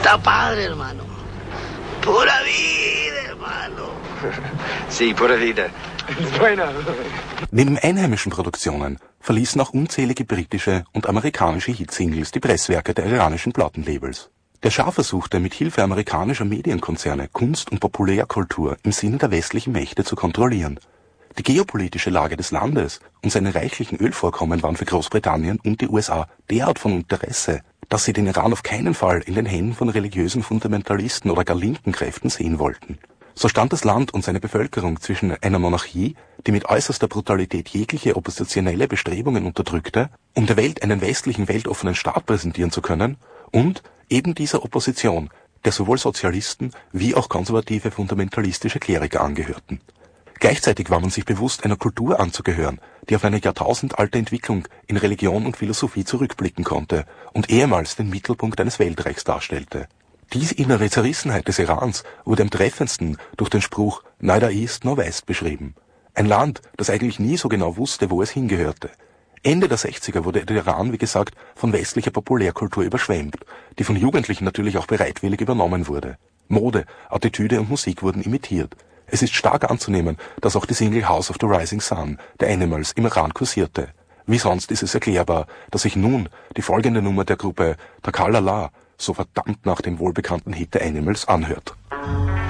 Está padre, hermano. Pura vida, hermano. Sí, pura vida. Bueno. Neben einheimischen Produktionen verließen auch unzählige britische und amerikanische Hitsingles die Presswerke der iranischen Plattenlabels. Der Schah versuchte, mit Hilfe amerikanischer Medienkonzerne Kunst und Populärkultur im Sinne der westlichen Mächte zu kontrollieren. Die geopolitische Lage des Landes und seine reichlichen Ölvorkommen waren für Großbritannien und die USA derart von Interesse, dass sie den Iran auf keinen Fall in den Händen von religiösen Fundamentalisten oder gar linken Kräften sehen wollten. So stand das Land und seine Bevölkerung zwischen einer Monarchie, die mit äußerster Brutalität jegliche oppositionelle Bestrebungen unterdrückte, um der Welt einen westlichen, weltoffenen Staat präsentieren zu können, und eben dieser Opposition, der sowohl Sozialisten wie auch konservative fundamentalistische Kleriker angehörten. Gleichzeitig war man sich bewusst, einer Kultur anzugehören, die auf eine jahrtausendalte Entwicklung in Religion und Philosophie zurückblicken konnte und ehemals den Mittelpunkt eines Weltreichs darstellte. Diese innere Zerrissenheit des Irans wurde am treffendsten durch den Spruch "Neither East nor West" beschrieben. Ein Land, das eigentlich nie so genau wusste, wo es hingehörte. Ende der 60er wurde der Iran, wie gesagt, von westlicher Populärkultur überschwemmt, die von Jugendlichen natürlich auch bereitwillig übernommen wurde. Mode, Attitüde und Musik wurden imitiert. Es ist stark anzunehmen, dass auch die Single House of the Rising Sun der Animals im Iran kursierte. Wie sonst ist es erklärbar, dass sich nun die folgende Nummer der Gruppe Takalala so verdammt nach dem wohlbekannten Hit der Animals anhört.